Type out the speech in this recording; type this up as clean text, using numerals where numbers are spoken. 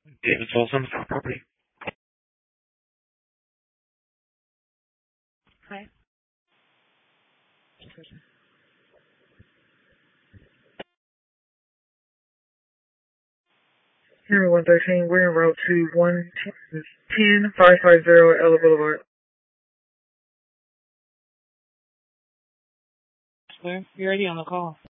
David Folsom, property. Hi. Henry 113, we're en route to 10550 Ella Boulevard. Square, you're already on the call.